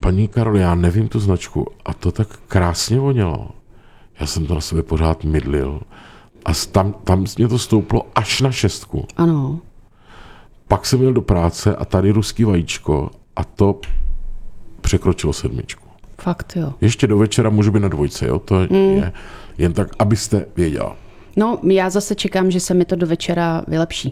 paní Karol, já nevím tu značku a to tak krásně vonělo. Já jsem to na sebe pořád mydlil a tam mě to stouplo až na 6. Ano. Pak jsem jel do práce a tady ruský vajíčko a to překročilo 7. Fakt, jo. Ještě do večera můžu být na 2, jo? To je jen tak, abyste věděla. No, já zase čekám, že se mi to do večera vylepší.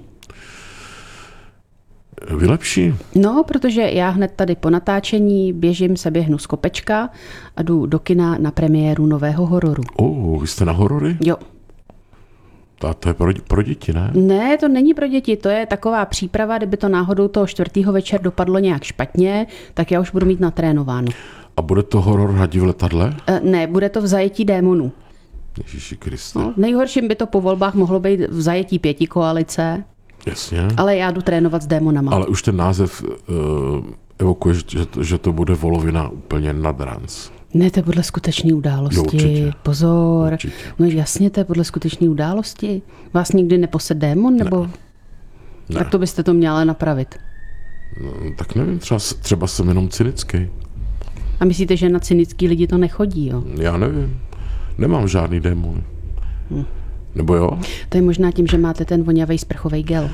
Vylepší? No, protože já hned tady po natáčení běhnu z kopečka a jdu do kina na premiéru nového hororu. Vy jste na horory? Jo. To je pro děti, ne? Ne, to není pro děti, to je taková příprava, kdyby to náhodou toho 4. večer dopadlo nějak špatně, tak já už budu mít natrénováno. A bude to horor Hadi v letadle? Ne, bude to v zajetí démonů. Ježíši Kriste. No, nejhorším by to po volbách mohlo být v zajetí 5 koalice. Jasně. Ale já jdu trénovat s démonama. Ale už ten název evokuje, že to bude volovina úplně nad ranc. Ne, to je podle skutečné události. Jo, určitě. Pozor. Určitě. No jasně, to je podle skutečné události. Vás nikdy neposed démon, nebo? Ne. Tak to byste to měla napravit. No, tak nevím, třeba jsem jenom cynický. A myslíte, že na cynický lidi to nechodí, jo? Já nevím. Nemám žádný démon. Nebo jo? To je možná tím, že máte ten vonavý sprchový gel.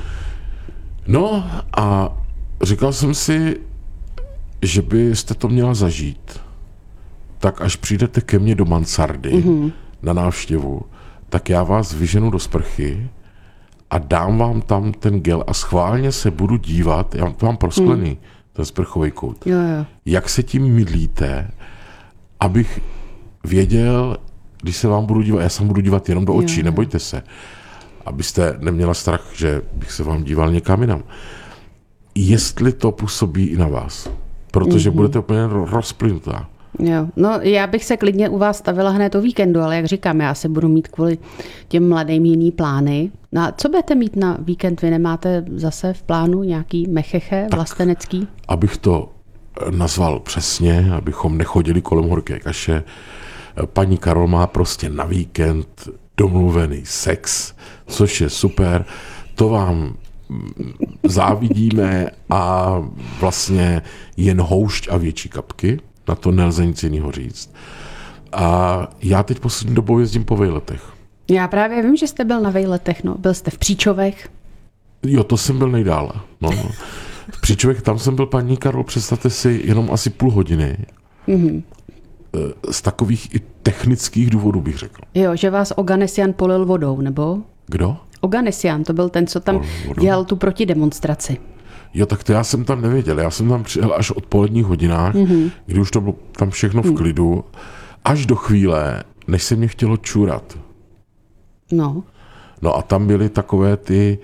No a říkal jsem si, že byste to měla zažít. Tak až přijdete ke mně do mansardy na návštěvu, tak já vás vyženu do sprchy a dám vám tam ten gel a schválně se budu dívat, já to mám prosklený, ten sprchový kout, Jo. jak se tím mydlíte, abych věděl, když se vám budu dívat, já se budu dívat jenom do očí, nebojte se, abyste neměla strach, že bych se vám díval někam jinam. Jestli to působí i na vás, protože budete úplně rozplynutá. Jo, no já bych se klidně u vás stavila hned o víkendu, ale jak říkám, já se budu mít kvůli těm mladým jiný plány. No a co budete mít na víkend? Vy nemáte zase v plánu nějaký mecheche vlastenecký? Abych to nazval přesně, abychom nechodili kolem horké kaše, paní Karol má prostě na víkend domluvený sex, což je super. To vám závidíme a vlastně jen houšť a větší kapky. Na to nelze nic jiného říct. A já teď poslední dobou jezdím po vejletech. Já právě vím, že jste byl na vejletech, no. Byl jste v Příčovech. Jo, to jsem byl nejdále. No. V Příčovech, tam jsem byl, paní Karol, představte si, jenom asi půl hodiny. Z takových i technických důvodů bych řekl. Jo, že vás Oganesian polil vodou, nebo? Kdo? Oganesian, to byl ten, co tam dělal tu protidemonstraci. Jo, tak to já jsem tam nevěděl. Já jsem tam přijel až v odpoledních hodinách, kdy už to bylo tam všechno v klidu, až do chvíle, než se mě chtělo čurat. No. No a tam byly takové ty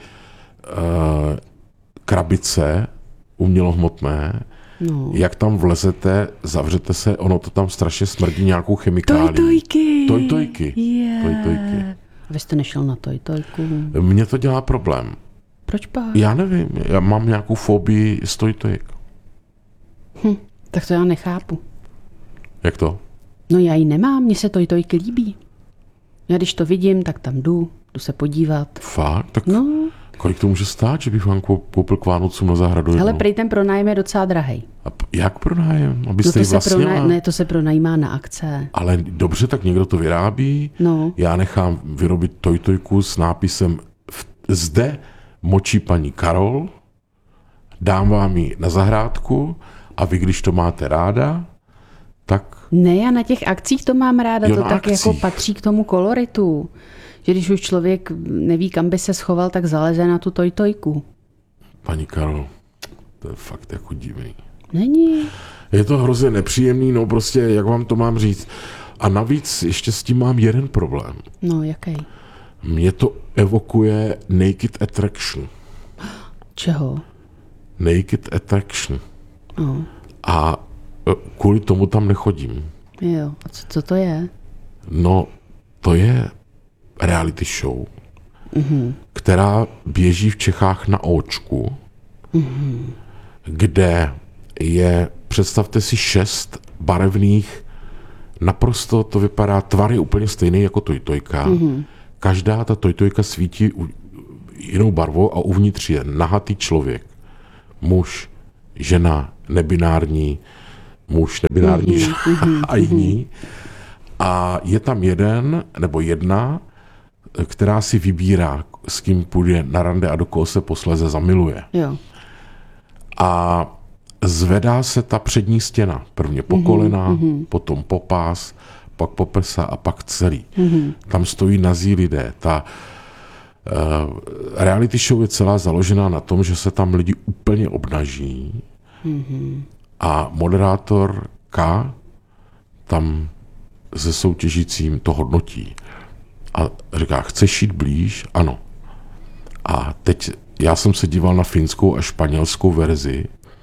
krabice umělohmotné. No. Jak tam vlezete, zavřete se, ono to tam strašně smrdí nějakou chemikálií. Tojtojky. Yeah. Tojtojky. Vy jste nešel na tojtojku. Mně to dělá problém. Proč pak? Já nevím, já mám nějakou fobii z tojtojek. Tak to já nechápu. Jak to? No já ji nemám, mně se tojtojky líbí. Já když to vidím, tak tam jdu se podívat. Fakt? Tak No. kolik to může stát, že bych vám koupil k Vánocům na zahradu? Ale prej ten pronájem je docela drahej. A jak pronájem? No Abyste ji vlastnila? Ne, to se pronajímá na akce. Ale dobře, tak někdo to vyrábí. No. Já nechám vyrobit tojtojku s nápisem zde močí paní Karol, dám vám ji na zahrádku a vy, když to máte ráda, tak... Ne, já na těch akcích to mám ráda, Jo, to na tak akcích. jako patří k tomu koloritu. Že když už člověk neví, kam by se schoval, tak zaleze na tu tojtojku. Paní Karol, to je fakt jako divný. Není. Je to hrozně nepříjemný, no prostě, jak vám to mám říct. A navíc ještě s tím mám jeden problém. No, jaký? Mě to evokuje Naked Attraction. Čeho? Naked Attraction. No. A kvůli tomu tam nechodím. Jo, a co to je? No, to je reality show, která běží v Čechách na Óčku, kde je, představte si, 6 barevných, naprosto to vypadá, tvar je úplně stejný jako tojtojka. Každá ta tojtojka svítí jinou barvou a uvnitř je nahatý člověk. Muž, žena, nebinární, muž, nebinární a jiní. A je tam jeden nebo jedna, která si vybírá, s kým půjde na rande a do koho se posléze zamiluje. Jo. A zvedá se ta přední stěna. Prvně po kolena, potom po pás, pak po prsa a pak celý. Tam stojí nazí lidé. Ta reality show je celá založená na tom, že se tam lidi úplně obnaží a moderátor K tam se soutěžícím to hodnotí. A říká, chceš jít blíž? Ano. A teď já jsem se díval na finskou a španělskou verzi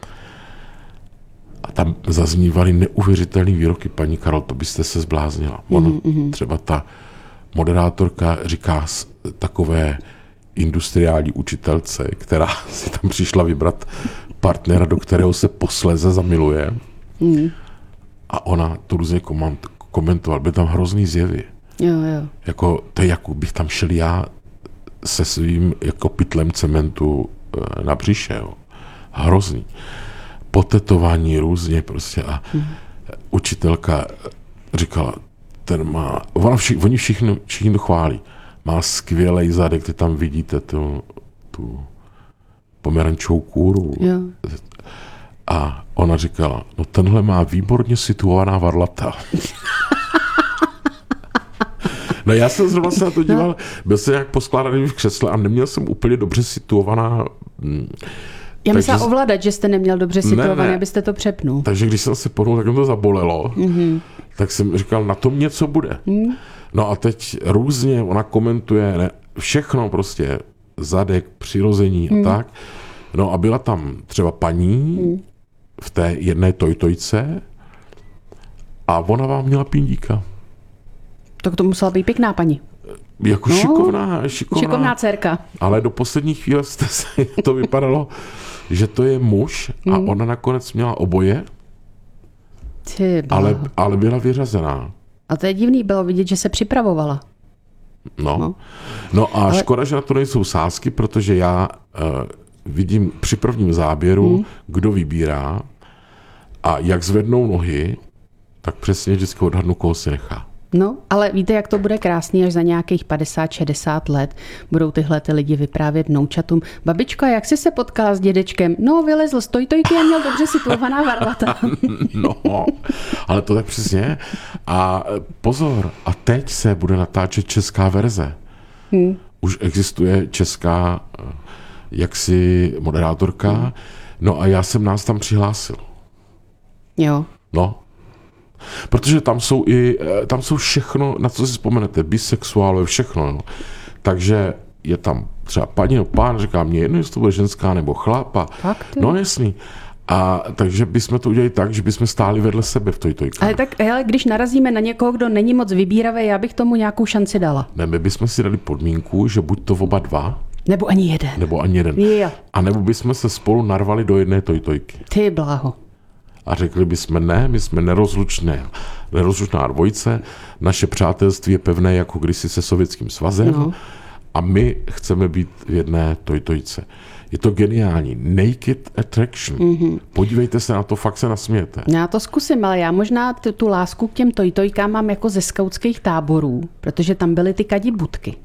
a tam zaznívaly neuvěřitelné výroky. Paní Karol, to byste se zbláznila. Ono, třeba ta moderátorka říká takové industriální učitelce, která si tam přišla vybrat partnera, do kterého se posléze zamiluje. A ona to různě komentoval. Byly tam hrozný zjevy. Jo. Jako, to je jako bych tam šel já se svým jako pytlem cementu na břiše. Jo. Hrozný. Potetování různě prostě a učitelka říkala, oni všichni to chválí. Má skvělej zadek, ty tam vidíte tu pomerančovou kůru. Jo. A ona říkala, no tenhle má výborně situovaná varlata. No já jsem zrovna se na to díval, byl jsem nějak poskládaný v křesle a neměl jsem úplně dobře situovaná. Já myslela ovládat, že jste neměl dobře situovaný, ne. Abyste to přepnul. Takže když jsem se pohnul, tak mi to zabolelo. Tak jsem říkal, na tom něco bude. No a teď různě ona komentuje všechno prostě, zadek, přirození a tak. No a byla tam třeba paní v té jedné tojtojce a ona vám měla pindíka. Tak to musela být pěkná paní. Jako šikovná dcerka. Ale do poslední chvíle to vypadalo, že to je muž a ona nakonec měla oboje, ale byla vyřazená. A to je divný, bylo vidět, že se připravovala. No a škoda, že na to nejsou sázky, protože já vidím při prvním záběru, kdo vybírá a jak zvednou nohy, tak přesně vždycky odhadnu, koho si nechá. No, ale víte, jak to bude krásný, až za nějakých 50-60 let budou tyhle ty lidi vyprávět vnoučatům. Babičko, jak jsi se potkala s dědečkem? No, vylezl z tojtojky a měl dobře situovaná varlata. No, ale to tak přesně. A pozor, a teď se bude natáčet česká verze. Už existuje česká jaksi moderátorka. No a já jsem nás tam přihlásil. Jo. No. Protože tam jsou všechno, na co si vzpomenete, bisexuálové, všechno. No. Takže je tam třeba paní nebo pán, říká mě jedno, jestli to bude ženská nebo chlapa. No jasný. A takže bychom to udělali tak, že bychom stáli vedle sebe v tojtojkách. Ale tak, hele, když narazíme na někoho, kdo není moc vybíravý, já bych tomu nějakou šanci dala. Ne, my bychom si dali podmínku, že buď to oba dva, nebo ani jeden. Jo. A nebo bychom se spolu narvali do jedné tojtojky. Ty bláho. A řekli bychom, ne, my jsme nerozlučná dvojice, naše přátelství je pevné jako kdysi se Sovětským svazem a my chceme být v jedné tojtojce. Je to geniální. Naked attraction. Podívejte se na to, fakt se nasmějete. Já to zkusím, ale já možná tu lásku k těm tojtojkám mám jako ze skautských táborů, protože tam byly ty kadibudky.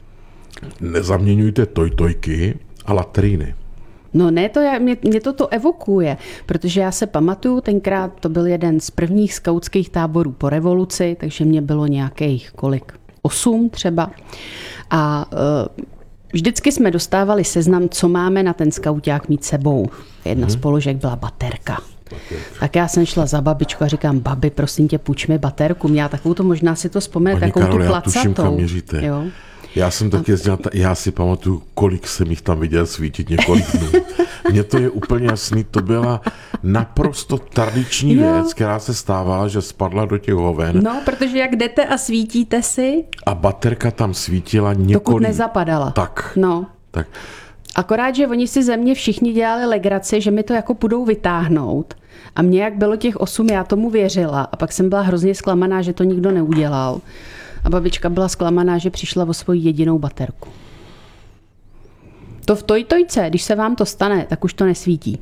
Nezaměňujte tojtojky a latríny. No ne, mě to evokuje, protože já se pamatuju, tenkrát to byl jeden z prvních skautských táborů po revoluci, takže mě bylo nějakých 8 třeba. A vždycky jsme dostávali seznam, co máme na ten skauťák mít sebou. Jedna z položek byla baterka. Tak já jsem šla za babičku a říkám, babi, prosím tě, půjč mi baterku. Měla takovou to, možná si to vzpomene, takovou tu placatou. Já tuším, kam měříte. Jo. Já jsem taky jezdil, já si pamatuju, kolik jsem jich tam viděl svítit několik dnů. Mně to je úplně jasný, to byla naprosto tradiční věc, která se stávala, že spadla do těch hoven. No, protože jak jdete a svítíte si. A baterka tam svítila několik. Dokud nezapadala. Tak. No. Tak. Akorát, že oni si ze mě všichni dělali legraci, že mi to jako půjdou vytáhnout. A mě, jak bylo těch 8, já tomu věřila. A pak jsem byla hrozně zklamaná, že to nikdo neudělal. A babička byla zklamaná, že přišla o svoji jedinou baterku. To v tojtojce, když se vám to stane, tak už to nesvítí.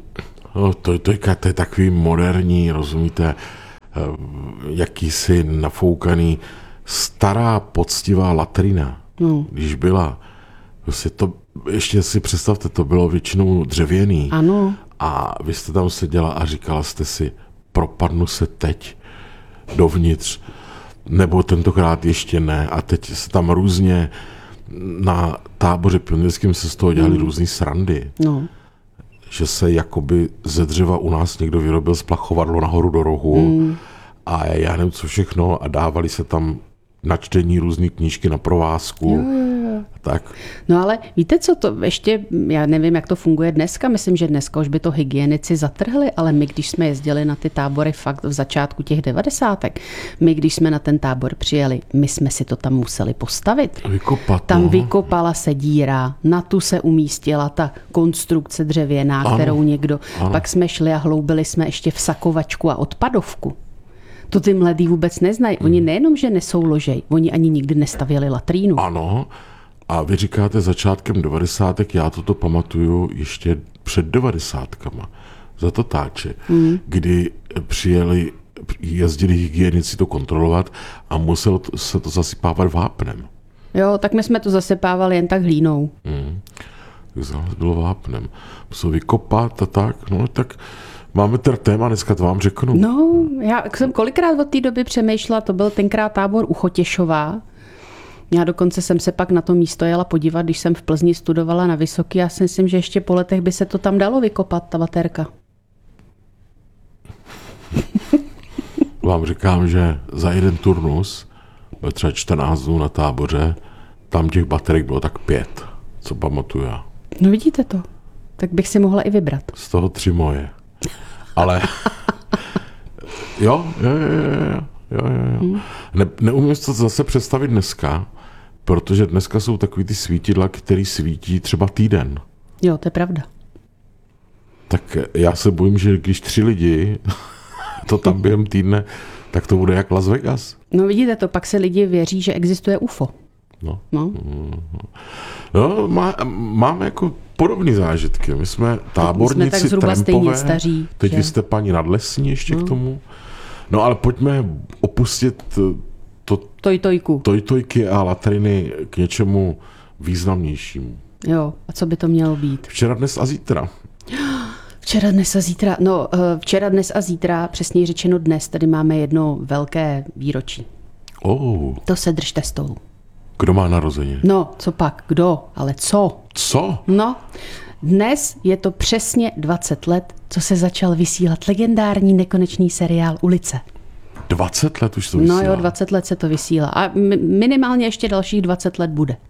No, to je takový moderní, rozumíte, jakýsi nafoukaný, stará, poctivá latrina, když byla. Prostě to, ještě si představte, to bylo většinou dřevěný. Ano. A vy jste tam seděla a říkala jste si, propadnu se teď dovnitř, nebo tentokrát ještě ne. A teď se tam různě na táboře pionýrském se z toho dělali různý srandy. No. Že se jakoby ze dřeva u nás někdo vyrobil splachovadlo nahoru do rohu a já nevím co všechno a dávali se tam na čtení různý knížky na provázku. Jo. Tak. No ale víte co, to ještě, já nevím, jak to funguje dneska, myslím, že dneska už by to hygienici zatrhli, ale my, když jsme jezdili na ty tábory fakt v začátku těch 90. My, když jsme na ten tábor přijeli, my jsme si to tam museli postavit. Vykopat. Tam vykopala se díra, na tu se umístila ta konstrukce dřevěná, kterou někdo, pak jsme šli a hloubili jsme ještě v sakovačku a odpadovku. To ty mladí vůbec neznají. Oni nejenom, že nesou ložej, oni ani nikdy nestavěli latrínu. Ano. A vy říkáte začátkem 90. Já toto pamatuju ještě před 90. za Totáče, kdy jezdili hygienici to kontrolovat a muselo se to zasypávat vápnem. Jo, tak my jsme to zasypávali jen tak hlínou. Tak bylo vápnem. Muselo vykopat a tak, no tak máme ten téma, dneska to vám řeknu. No, já jsem kolikrát od té doby přemýšlela, to byl tenkrát tábor u Chotěšova. Já dokonce jsem se pak na to místo jela podívat, když jsem v Plzni studovala na Vysoký. Já si myslím, že ještě po letech by se to tam dalo vykopat, ta baterka. Vám říkám, že za jeden turnus, byl třeba 14 dnů na táboře, tam těch baterek bylo tak 5, co pamatuju já. No vidíte to, tak bych si mohla i vybrat. Z toho 3 moje. Ale jo. Neumím si to zase představit dneska, protože dneska jsou takový ty svítidla, který svítí třeba týden. Jo, to je pravda. Tak já se bojím, že když 3 lidi to tam během týdne, tak to bude jak Las Vegas. No vidíte to, pak se lidi věří, že existuje UFO. No. Máme jako podobné zážitky. My jsme táborníci, tak zhruba trampové, staří, teď že? vy jste paní nadlesní ještě k tomu. No ale pojďme opustit tojtojky a latriny k něčemu významnějšímu. Jo, a co by to mělo být? Včera, dnes a zítra. Včera, dnes a zítra, přesněji řečeno dnes, tady máme jedno velké výročí. To se držte stolu. Kdo má narozeniny? No, co pak, kdo, ale co? Co? No, dnes je to přesně 20 let, co se začal vysílat legendární nekonečný seriál Ulice. 20 let už to vysílá? No jo, 20 let se to vysílá. A minimálně ještě dalších 20 let bude.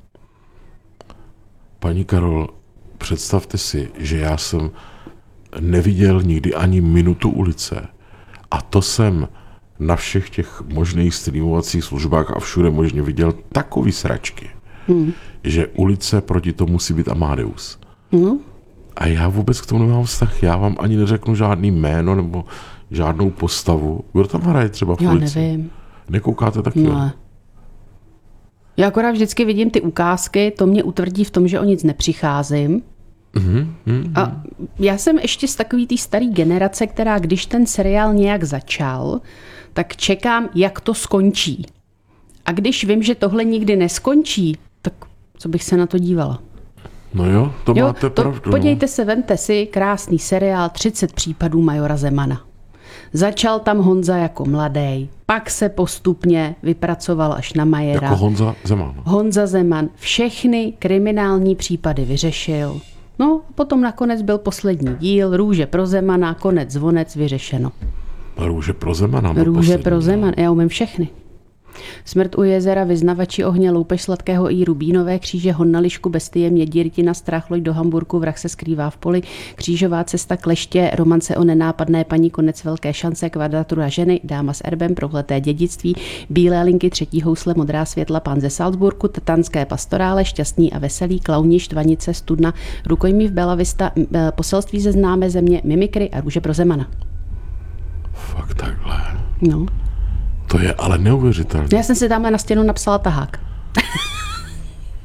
Paní Karol, představte si, že já jsem neviděl nikdy ani minutu Ulice. A to jsem na všech těch možných streamovacích službách a všude možně viděl takový sračky, že Ulice proti tomu musí být Amadeus. A já vůbec k tomu nemám vztah. Já vám ani neřeknu žádný jméno nebo žádnou postavu. Kdo tam hraje třeba v Ulici? Já nevím. Nekoukáte taky? No. Já akorát vždycky vidím ty ukázky, to mě utvrdí v tom, že o nic nepřicházím. A já jsem ještě z takový té staré generace, která když ten seriál nějak začal, tak čekám, jak to skončí. A když vím, že tohle nikdy neskončí, tak co bych se na to dívala? No jo, to máte pravdu. Podívejte se, vemte si krásný seriál 30 případů majora Zemana. Začal tam Honza jako mladý, pak se postupně vypracoval až na majera. Jako Honza Zeman. Honza Zeman všechny kriminální případy vyřešil. No, potom nakonec byl poslední díl, Růže pro Zemana, konec, zvonec, vyřešeno. Růže pro Zemana. Růže pro Zeman, já umím všechny. Smrt u jezera, Vyznavači ohně, Loupež sladkého i Rubínové kříže, Hon na lišku, Bestie, Měděrtina, Strach, loď do Hamburku, Vrah se skrývá v poli, Křížová cesta, Kleště, Romance o nenápadné paní, Konec velké šance, Kvadratura ženy, Dáma s erbem, Prohleté dědictví, Bílé linky, Třetí housle, Modrá světla, Pán ze Salzburku, Tetanské pastorále, Šťastný a veselý, Klauni, Štvanice, Studna, Rukojmí v Bella Vista, Poselství ze známé země, Mimikry a Růže pro Zemana. Fakt takhle. No. To je ale neuvěřitelné. Já jsem si tamhle na stěnu napsala tahák.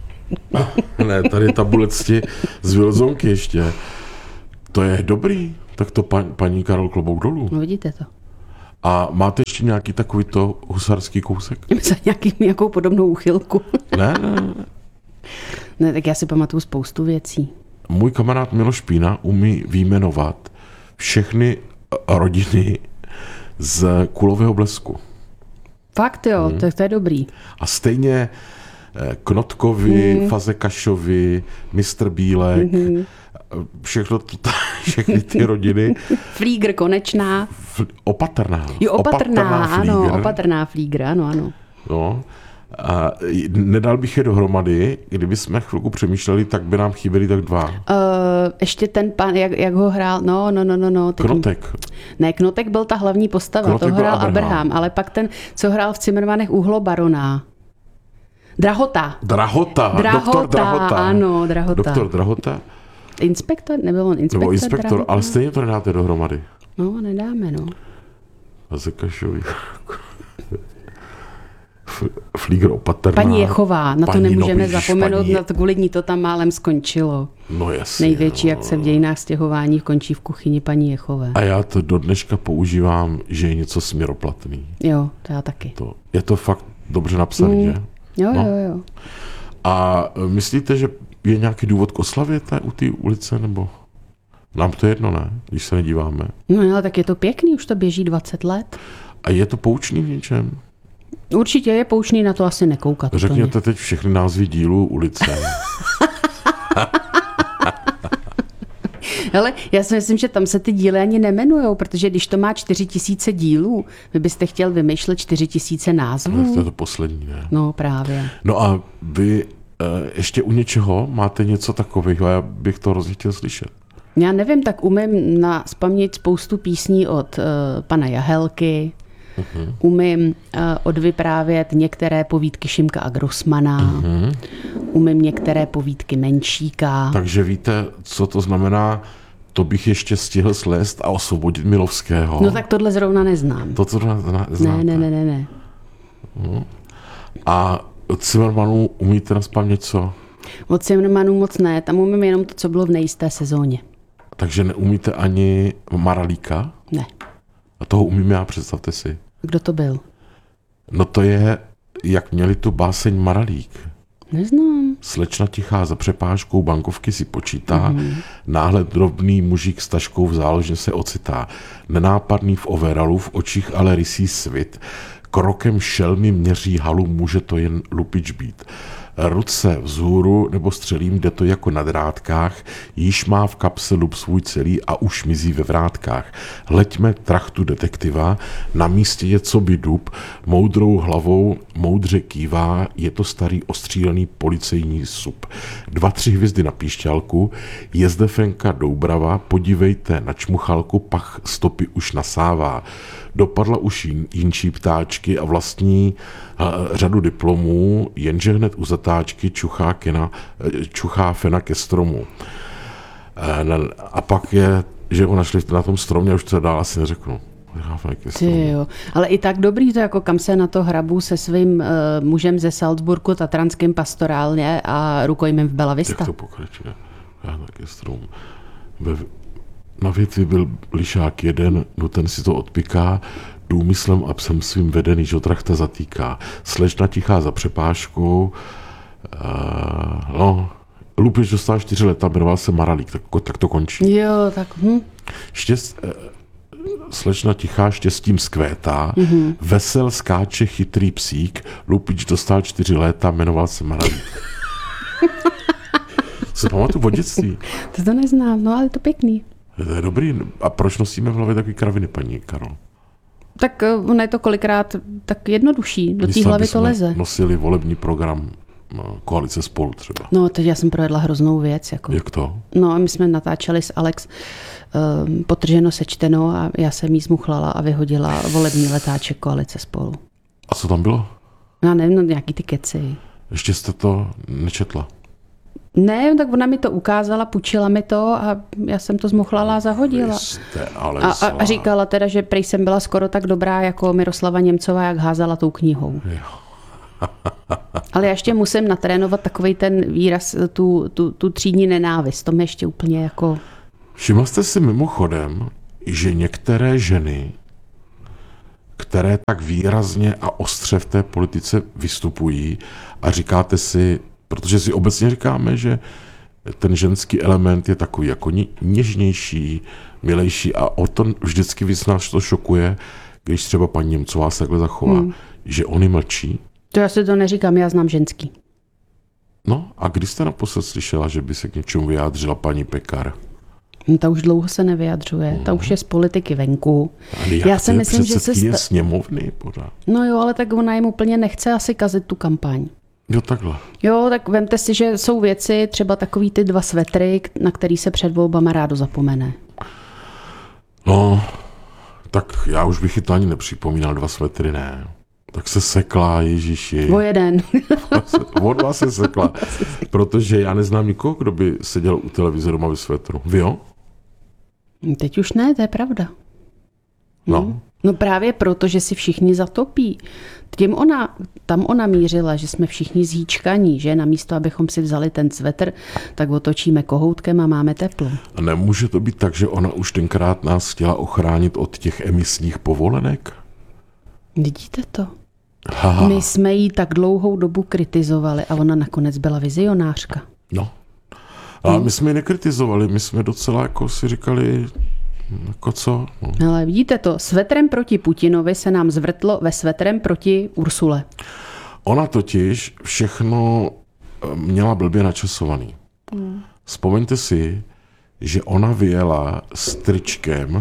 Ne, tady tabulec z Wilsonky ještě. To je dobrý. Tak to paní Karol klobouk dolů. No vidíte to. A máte ještě nějaký takovýto husarský kousek? Za nějakou podobnou úchylku. Ne. Ne, tak já si pamatuju spoustu věcí. Můj kamarád Miloš Pína umí vyjmenovat všechny rodiny z Kulového Blesku. Fakt jo, tak to je dobrý. A stejně Knotkovi, Fazekašovi, Mistr Bílek, všechny ty rodiny. Flígr Konečná. Opatrná. Jo, Opatrná, ano, Flígr. Opatrná Flígr, ano. No. A nedal bych je dohromady, kdyby jsme chvilku přemýšleli, tak by nám chyběli tak dva. Ještě ten pan, jak ho hrál, no. Knotek. Ne, Knotek byl ta hlavní postava, Knotek to byl hrál Abraham. Abraham, ale pak ten, co hrál v Cimrmanech Uhlobarona. Drahota, Doktor Drahota. ano, Drahota. Doktor Drahota. Inspektor? Nebyl on inspektor? Nebo inspektor, Drahota? ale stejně to nedáte dohromady. No, nedáme, no. Fazekašovi. Flígr Opatrná. Paní Jechová, na to Paní, nemůžeme vidíš, zapomenout, paní- na to kvůli ní to tam málem skončilo. No jasně. Největší no. akce v dějinách stěhování končí v kuchyni paní Jechové. A já to do dneška používám, že je něco směroplatný. Jo, to já taky. Je to fakt dobře napsaný, že? Jo, No. jo. A myslíte, že je nějaký důvod k oslavě u té ulice, nebo? Nám to jedno, ne? Když se nedíváme. No ale tak je to pěkný, už to běží 20 let. A je to poučný v něčem? Určitě je poučný na to asi nekoukat. Řekněte teď všechny názvy dílů ulice. Ale já si myslím, že tam se ty díly ani nemenujou, protože když to má 4000 dílů, vy byste chtěl vymýšlet 4000 To názvů. je to poslední, ne? No právě. No a vy ještě u něčeho máte něco takového, já bych to hrozně chtěl slyšet. Já nevím, tak umím vzpomnět spoustu písní od pana Jahelky, umím odvyprávět některé povídky Šimka a Grossmana, umím některé povídky Menšíka. Takže víte, co to znamená, to bych ještě stihl slést a osvobodit Milovského. No tak tohle zrovna neznám. To, co znáte. Ne. A od Cimrmanů umíte nazpamět co? Od Cimrmanů moc ne, tam umím jenom to, co bylo v nejisté sezóně. Takže neumíte ani Maralíka? Ne. A toho umím já, představte si. Kdo to byl? No to je, jak měli tu báseň Maralík. Neznám. Slečna tichá za přepážkou bankovky si počítá, náhle drobný mužík s taškou v záložně se ocitá. Nenápadný v overalu, v očích ale rysí svit. Krokem šelmy měří halu, může to jen lupič být. Ruce vzhůru nebo střelím, jde to jako na drátkách, již má v kapse lup svůj celý a už mizí ve vrátkách. Hleďme trachtu detektiva, na místě je co by dub, moudrou hlavou moudře kývá, je to starý ostřílený policejní sup. 2-3 hvězdy na píšťalku, je zde Fenka Doubrava, podívejte na čmuchalku, pach stopy už nasává. Dopadla už jinčí ptáčky a vlastní řadu diplomů, jenže hned u zatáčky čuchá fena ke stromu. A pak je, že ho našli na tom stromě, už to dál asi neřeknu. Ty jo. Ale i tak dobrý to, jako kam se na to hrabu se svým mužem ze Salzburgu, tatranským pastorálně a rukojmím v Bella Vista. Jak to pokračuje? Já taky strom. Na větvi byl lišák jeden, no ten si to odpiká, důmyslem a psem svým vedený, že trachta zatýká. Slečna tichá za přepážkou, Lupič dostal 4 leta, jmenoval se Maralík, tak to končí. Jo, tak Slečna tichá štěstím zkvétá, vesel skáče chytrý psík, Lupič dostal 4 léta, jmenoval se Maralík. Se pamatuju od dětství. To neznám, no ale to pěkný. To je dobrý. A proč nosíme v hlavě takový kraviny, paní Karol? Tak ono je to kolikrát tak jednodušší, do té hlavy to leze. Nosili volební program Koalice Spolu třeba. No, teď já jsem projedla hroznou věc. Jako. Jak to? No a my jsme natáčeli s Alex Potrženo sečteno a já jsem jí zmuchlala a vyhodila volební letáček Koalice Spolu. A co tam bylo? Já nevím, no, nějaký ty keci. Ještě jste to nečetla? Ne, tak ona mi to ukázala, půjčila mi to a já jsem to zmuchlala a zahodila. A říkala teda, že prej jsem byla skoro tak dobrá jako Miroslava Němcová, jak házela tou knihou. Ale já ještě musím natrénovat takovej ten výraz, tu třídní nenávist. To mi ještě úplně jako... Všiml jste si mimochodem, že některé ženy, které tak výrazně a ostře v té politice vystupují a říkáte si, protože si obecně říkáme, že ten ženský element je takový jako něžnější, milejší a o to vždycky víc nás to šokuje, když třeba paní Němcová se takhle zachová, že oni mlčí. To já si to neříkám, já znám ženský. No a když jste naposled slyšela, že by se k něčemu vyjádřila paní Pekar? Ta už dlouho se nevyjadřuje, ta už je z politiky venku. Ale Já si myslím, že se... sněmovny pořád. No jo, ale tak ona jim úplně nechce asi kazit tu kampaň. Jo, takhle. Jo, tak vemte si, že jsou věci, třeba takový ty 2 svetry, na který se před volbama rádo zapomene. No, tak já už bych ji to ani nepřipomínal, 2 svetry, ne. Tak se sekla, Ježíši. O jeden. O 2 se sekla, protože já neznám nikoho, kdo by seděl u televizoru ve svetru. Vy jo? Teď už ne, to je pravda. No. No právě proto, že si všichni zatopí. Tam ona mířila, že jsme všichni zhýčkaní, že namísto, abychom si vzali ten svetr, tak otočíme kohoutkem a máme teplo. A nemůže to být tak, že ona už tenkrát nás chtěla ochránit od těch emisních povolenek? Vidíte to? Aha. My jsme jí tak dlouhou dobu kritizovali a ona nakonec byla vizionářka. No. A my jsme ji nekritizovali, my jsme docela jako si říkali, jako co? No. Ale vidíte to, svetrem proti Putinovi se nám zvrtlo ve svetrem proti Ursule. Ona totiž všechno měla blbě načasovaný. Vzpomeňte si, že ona vyjela s tričkem.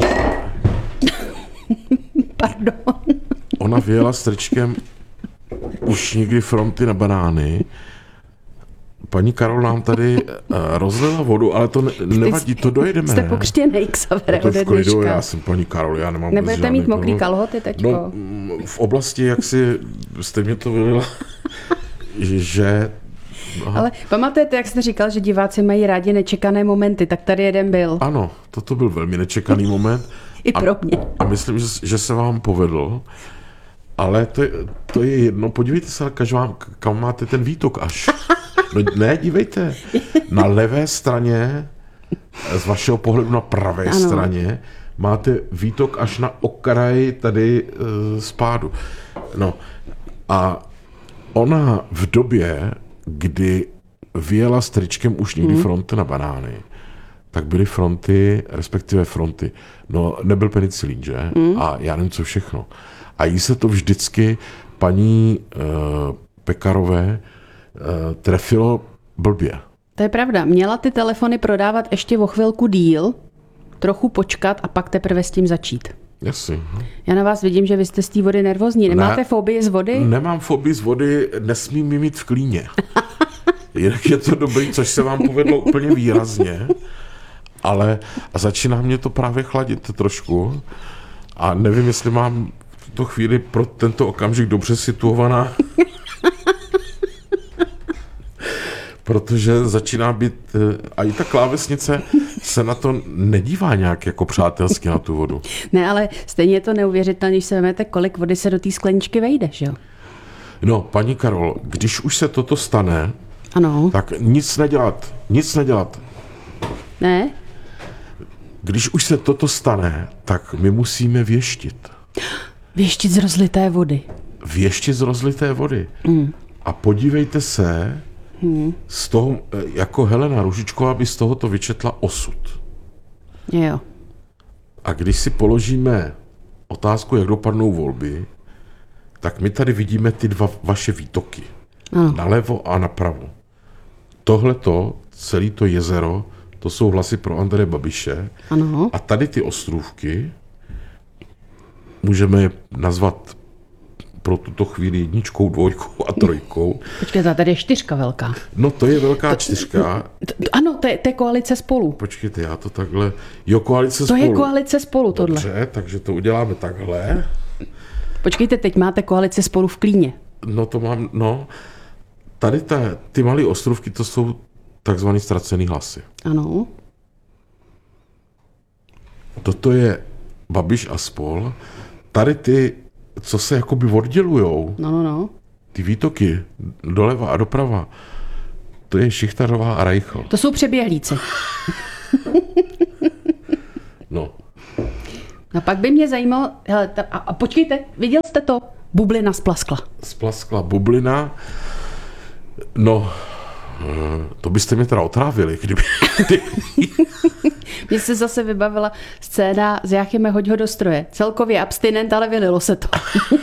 Pardon. Ona vyjela s tričkem už někdy fronty na banány. Paní Karol nám tady rozlila vodu, ale to nevadí, to dojedeme. Jste pokřtěnej, Xavere, ode dneška. Já jsem paní Karol, já nemám. Nebudete mít mokrý kalhoty teďko? No, v oblasti, jak si jste mě to vylila, že... Aha. Ale pamatujete, jak jste říkal, že diváci mají rádi nečekané momenty, tak tady jeden byl. Ano, toto byl velmi nečekaný moment. I pro mě. A myslím, že se vám povedl, ale to je jedno. Podívejte se, kam máte ten výtok až. No ne, dívejte. Na levé straně, z vašeho pohledu na pravé straně, máte výtok až na okraj tady spádu. No a ona v době, kdy vyjela s tričkem už někdy fronty na banány, tak byly fronty, respektive fronty. No, nebyl penicilín, že? A já nevím, co všechno. A jí se to vždycky paní Pekarové trefilo blbě. To je pravda. Měla ty telefony prodávat ještě o chvilku díl, trochu počkat a pak teprve s tím začít. Jasně. Já na vás vidím, že vy jste z té vody nervózní. Nemáte fobii z vody? Nemám fobii z vody, nesmím ji mít v klíně. Jinak je to dobrý, což se vám povedlo úplně výrazně. Ale začíná mě to právě chladit trošku a nevím, jestli mám v tuto chvíli pro tento okamžik dobře situovaná, protože začíná být, a i ta klávesnice se na to nedívá nějak jako přátelsky na tu vodu. Ne, ale stejně je to neuvěřitelné, když se vezmete, kolik vody se do té skleničky vejde, že jo? No, paní Karol, když už se toto stane, ano. Tak nic nedělat. Ne? Když už se toto stane, tak my musíme věštit. Věštit z rozlité vody. Věštit z rozlité vody. A podívejte se, z toho, jako Helena Růžičková by z tohoto vyčetla osud. Jo. A když si položíme otázku, jak dopadnou volby, tak my tady vidíme ty 2 vaše výtoky. Nalevo a napravo. Tohleto, celé to jezero, to jsou hlasy pro Andreje Babiše. Ano. A tady ty ostrůvky můžeme je nazvat pro tuto chvíli 1, 2 a 3. Počkejte, tady je 4 velká. No to je velká 4. Ano, to je koalice Spolu. Počkejte, já to takhle... Jo, koalice Spolu. To je koalice Spolu, tohle. Dobře, takže to uděláme takhle. Počkejte, teď máte koalice Spolu v klíně. No to mám, no. Tady ty malé ostrůvky, to jsou takzvaný ztracený hlasy. Ano. Toto je Babiš a spol. Tady ty, co se jakoby oddělujou, No. ty výtoky doleva a doprava, to je Šichtařová a Reichl. To jsou přeběhlíci. No pak by mě zajímalo, hele, a počkejte, viděl jste to? Bublina splaskla. Splaskla bublina. No, to byste mě teda otrávili, kdyby... Mně se zase vybavila scéna z Jáchyme Hoď ho do stroje. Celkově abstinent, ale vylilo se to.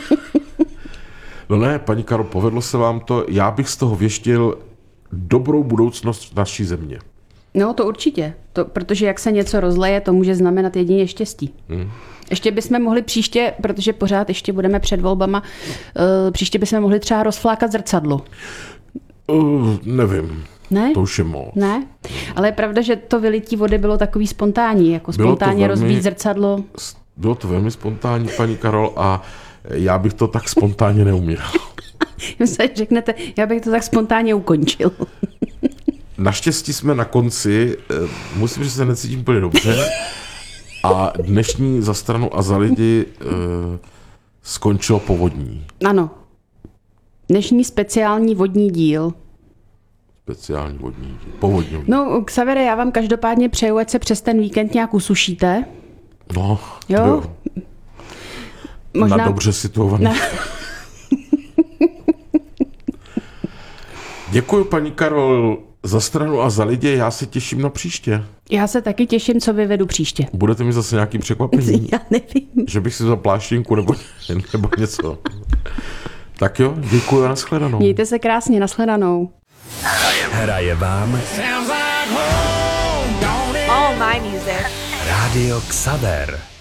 No ne, paní Karol, povedlo se vám to. Já bych z toho věštil dobrou budoucnost naší země. No to určitě, protože jak se něco rozleje, to může znamenat jedině štěstí. Ještě bychom mohli příště, protože pořád ještě budeme před volbama, příště bychom mohli třeba rozflákat zrcadlo. Nevím. Ne? To už je moc. Ne, ale je pravda, že to vylití vody bylo takový spontánní, jako spontánně rozbít zrcadlo. Bylo to velmi spontánní, paní Karol, a já bych to tak spontánně neuměl. Myslím, řeknete, já bych to tak spontánně ukončil. Naštěstí jsme na konci, musím, že se necítím úplně dobře, a dnešní Za stranu a za lidi skončilo povodní. Ano. Dnešní speciální vodní díl. Speciální vodní díl. Povodní. No, Xavere, já vám každopádně přeju, ať se přes ten víkend nějak usušíte. No, jo. Možná... Na dobře situovaný. Děkuji, paní Karol, za stranu a za lidi. Já se těším na příště. Já se taky těším, co vyvedu příště. Budete mi zase nějaký překvapení? Já nevím. Že bych si vzal pláštěnku nebo něco. Tak jo, děkuji a nashledanou. Mějte se krásně, nashledanou. Hraje vám All my music. Rádio Xaver.